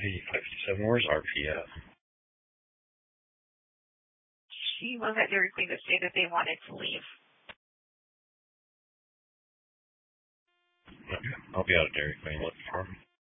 Hey, 557, where's RPF? She was at Dairy Queen to say that they wanted to leave. Okay, I'll be out of Dairy Queen looking for him.